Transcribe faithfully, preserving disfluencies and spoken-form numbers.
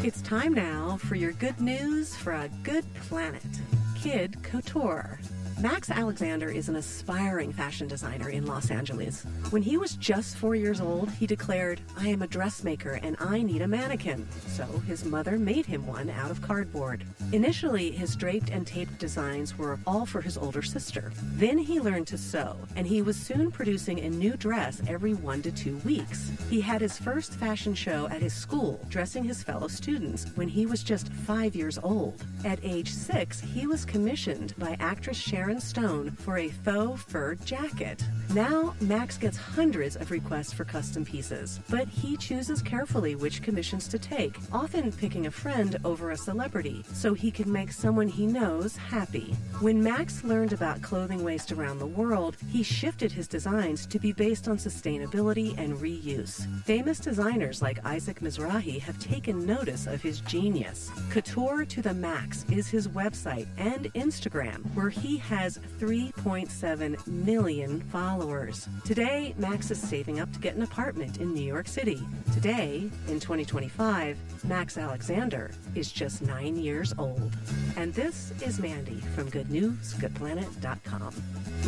It's time now for your good news for a good planet. Kid Couture. Max Alexander is an aspiring fashion designer in Los Angeles. When he was just four years old, he declared, "I am a dressmaker and I need a mannequin." So his mother made him one out of cardboard. Initially, his draped and taped designs were all for his older sister. Then he learned to sew, and he was soon producing a new dress every one to two weeks. He had his first fashion show at his school, dressing his fellow students, when he was just five years old. At age six, he was commissioned by actress Sharon Stone for a faux fur jacket. Now, Max gets hundreds of requests for custom pieces, but he chooses carefully which commissions to take, often picking a friend over a celebrity, so he can make someone he knows happy. When Max learned about clothing waste around the world, he shifted his designs to be based on sustainability and reuse. Famous designers like Isaac Mizrahi have taken notice of his genius. Couture to the Max is his website and Instagram, where he has three point seven million followers. Today, Max is saving up to get an apartment in New York City. Today, in twenty twenty-five, Max Alexander is just nine years old. And this is Mandy from good news good planet dot com.